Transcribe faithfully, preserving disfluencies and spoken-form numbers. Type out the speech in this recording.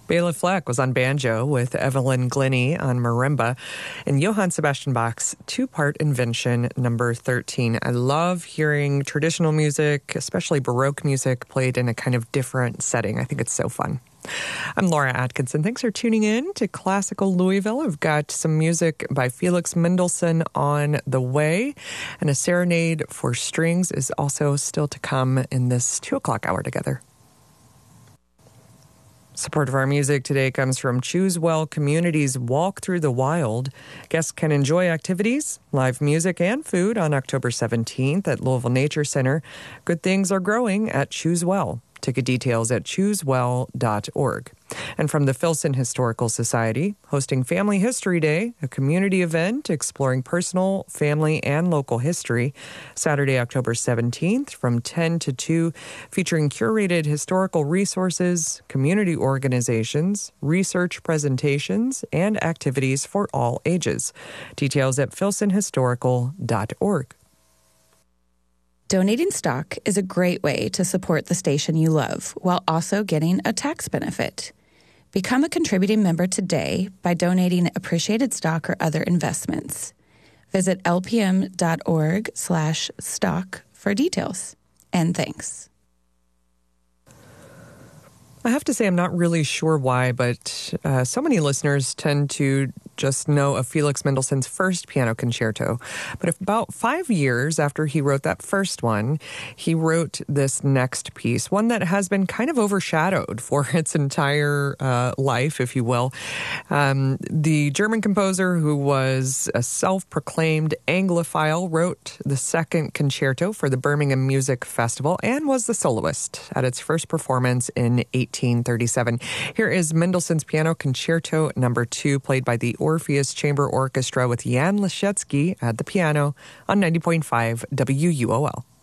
Bela Fleck was on banjo with Evelyn Glennie on marimba, and Johann Sebastian Bach's two-part invention number thirteen. I love hearing traditional music, especially Baroque music, played in a kind of different setting. I think it's so fun. I'm Laura Atkinson. Thanks for tuning in to Classical Louisville. I've got some music by Felix Mendelssohn on the way, and a serenade for strings is also still to come in this two o'clock hour together. Support of our music today comes from Choose Well Community's Walk Through the Wild. Guests can enjoy activities, live music, and food on October seventeenth at Louisville Nature Center. Good things are growing at Choose Well. Ticket details at choose well dot org. And from the Filson Historical Society, hosting Family History Day, a community event exploring personal, family, and local history, Saturday, October seventeenth from ten to two, featuring curated historical resources, community organizations, research presentations, and activities for all ages. Details at filson historical dot org. Donating stock is a great way to support the station you love while also getting a tax benefit. Become a contributing member today by donating appreciated stock or other investments. Visit lpm.org slash stock for details. And thanks. I have to say I'm not really sure why, but uh, so many listeners tend to just know of Felix Mendelssohn's first piano concerto. But about five years after he wrote that first one, he wrote this next piece, one that has been kind of overshadowed for its entire uh, life, if you will. Um, the German composer, who was a self-proclaimed Anglophile, wrote the second concerto for the Birmingham Music Festival and was the soloist at its first performance in eighteen thirty-seven. Here is Mendelssohn's Piano Concerto Number Two, played by the Orpheus Chamber Orchestra with Jan Leschetski at the piano on ninety point five W U O L.